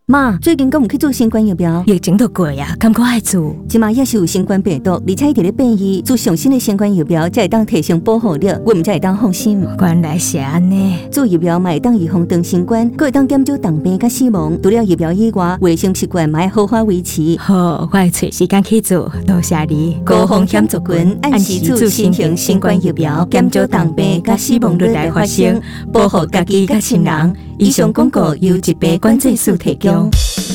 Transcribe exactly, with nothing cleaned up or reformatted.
妈，最近敢有去做新冠疫苗？ 疫情都过啊，感觉爱做。 即马也是有新冠病毒，而且伫咧变异，做上新的新冠疫苗才会当提升保护力，我们才会当放心。 原来是安尼。 做疫苗嘛会当预防长新冠，佫会当减少重病甲死亡。除了疫苗以外，卫生习惯嘛要好好维持。 好，我会找时间去做。多谢你。 高风险族群按时做新型新冠疫苗，减少重病甲死亡率来发生，保护家己甲亲人。以上广告由疾病管制署提供。